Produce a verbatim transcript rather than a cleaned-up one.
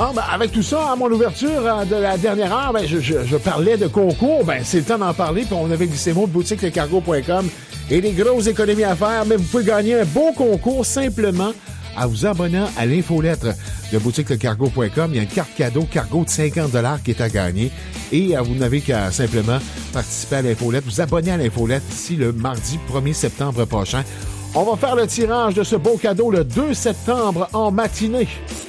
Bon, ben, avec tout ça, à mon ouverture euh, de la dernière heure, ben, je, je, je parlais de concours. Ben, c'est le temps d'en parler. Puis on avait glissé mot de boutique le cargo point com et des grosses économies à faire. Mais vous pouvez gagner un beau concours simplement en vous abonnant à l'infolettre de boutique le cargo point com. Il y a une carte cadeau cargo de cinquante dollars qui est à gagner. Et euh, vous n'avez qu'à simplement participer à l'infolettre, vous abonner à l'infolettre d'ici le mardi premier septembre prochain. On va faire le tirage de ce beau cadeau le deux septembre en matinée.